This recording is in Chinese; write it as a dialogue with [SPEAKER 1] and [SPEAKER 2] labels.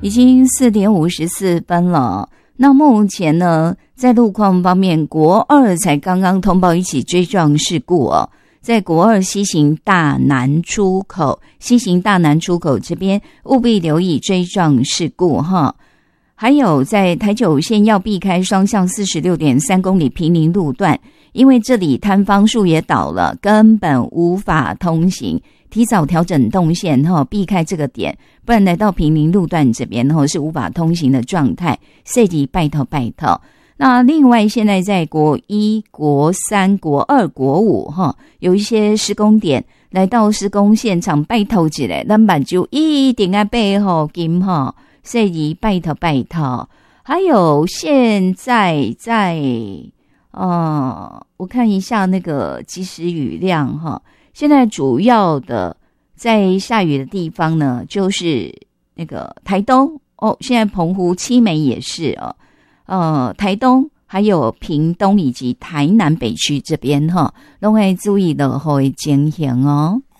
[SPEAKER 1] 已经4点54分了。那目前呢，在路况方面，国二才刚刚通报一起追撞事故哦，在国二西行大南出口这边务必留意追撞事故哈。还有在台九线要避开双向 46.3 公里坪林路段，因为这里摊方树也倒了，根本无法通行，提早调整动线避开这个点，不然来到坪林路段这边是无法通行的状态，设计拜托。那另外现在在国一、国三、国二、国五有一些施工点，来到施工现场拜托一下，咱们就一定要备好金设计拜托。还有现在在我看一下那个即时雨量现在主要的在下雨的地方呢，就是那个台东现在澎湖、七美也是台东还有屏东以及台南北区这边都会注意落雨的情形哦。